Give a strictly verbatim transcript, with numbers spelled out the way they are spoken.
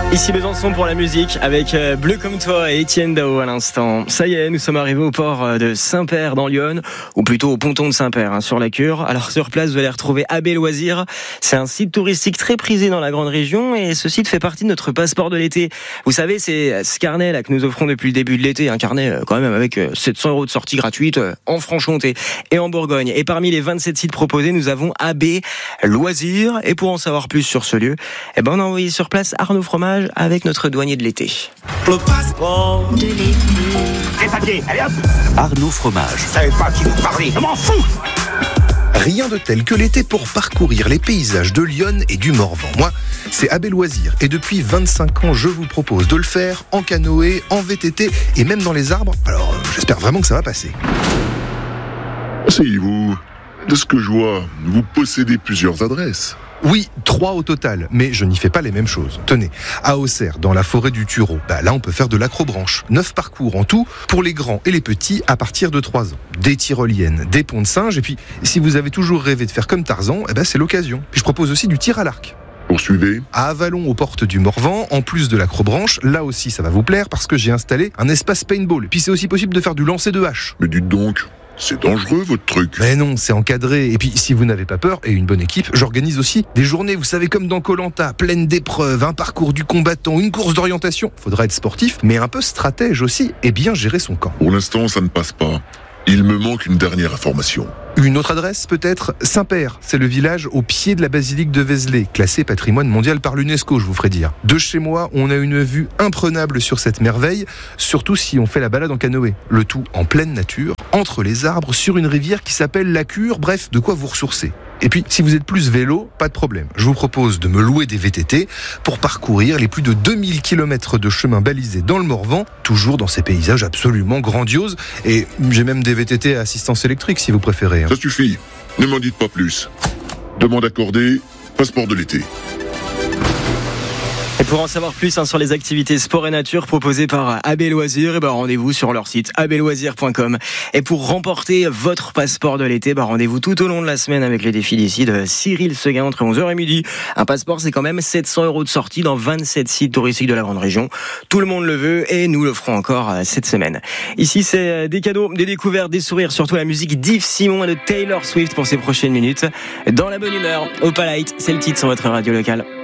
Ici Besançon pour la musique avec Bleu comme toi et Étienne Dao à l'instant. Ça y est, nous sommes arrivés au port de Saint-Père dans l'Yonne, ou plutôt au ponton de Saint-Père hein, sur la Cure. Alors sur place, vous allez retrouver A B Loisirs. C'est un site touristique très prisé dans la grande région et ce site fait partie de notre passeport de l'été. Vous savez, c'est ce carnet là que nous offrons depuis le début de l'été, un carnet quand même avec sept cents euros de sortie gratuite en Franche-Comté et en Bourgogne. Et parmi les vingt-sept sites proposés, nous avons A B Loisirs. Et pour en savoir plus sur ce lieu, eh ben on a envoyé sur place Arnaud Fromage avec notre douanier de l'été. Le passeport de l'été. Les papiers, allez hop. Arnaud Fromage. Je savais pas qui vous parlait, je m'en fous. Rien de tel que l'été pour parcourir les paysages de l'Yonne et du Morvan. Moi, c'est A B Loisirs et depuis vingt-cinq ans, je vous propose de le faire en canoë, en V T T et même dans les arbres. Alors, j'espère vraiment que ça va passer. Asseyez-vous. De ce que je vois, vous possédez plusieurs adresses. Oui, trois au total, mais je n'y fais pas les mêmes choses. Tenez, à Auxerre, dans la forêt du Tureau, bah là on peut faire de l'acrobranche. Neuf parcours en tout, pour les grands et les petits à partir de trois ans. Des tyroliennes, des ponts de singe, et puis si vous avez toujours rêvé de faire comme Tarzan, eh ben c'est l'occasion. Puis je propose aussi du tir à l'arc. Poursuivez. À Avalon, aux portes du Morvan, en plus de l'acrobranche, là aussi ça va vous plaire parce que j'ai installé un espace paintball. Et puis c'est aussi possible de faire du lancer de hache. Mais dites donc, c'est dangereux votre truc. Mais non, c'est encadré. Et puis si vous n'avez pas peur et une bonne équipe, j'organise aussi des journées, vous savez, comme dans Koh-Lanta, pleines d'épreuves, un parcours du combattant, une course d'orientation. Faudra être sportif, mais un peu stratège aussi et bien gérer son camp. Pour l'instant, ça ne passe pas. Il me manque une dernière information. Une autre adresse peut-être ? Saint-Père, c'est le village au pied de la basilique de Vézelay, classé patrimoine mondial par l'UNESCO, je vous ferai dire. De chez moi, on a une vue imprenable sur cette merveille, surtout si on fait la balade en canoë. Le tout en pleine nature, entre les arbres, sur une rivière qui s'appelle la Cure, bref, de quoi vous ressourcer. Et puis, si vous êtes plus vélo, pas de problème. Je vous propose de me louer des V T T pour parcourir les plus de deux mille kilomètres de chemin balisés dans le Morvan, toujours dans ces paysages absolument grandioses. Et j'ai même des V T T à assistance électrique, si vous préférez. Ça suffit, ne m'en dites pas plus. Demande accordée, passeport de l'été. Et pour en savoir plus hein, sur les activités sport et nature proposées par A B Loisirs, et ben rendez-vous sur leur site a b loisirs point com. Et pour remporter votre passeport de l'été, ben rendez-vous tout au long de la semaine avec les défis d'ici de Cyril Seguin entre onze heures et midi. Un passeport, c'est quand même sept cents euros de sortie dans vingt-sept sites touristiques de la grande région. Tout le monde le veut et nous le ferons encore cette semaine. Ici, c'est des cadeaux, des découvertes, des sourires, surtout la musique d'Yves Simon et de Taylor Swift pour ces prochaines minutes. Dans la bonne humeur, Opalite, c'est le titre sur votre radio locale.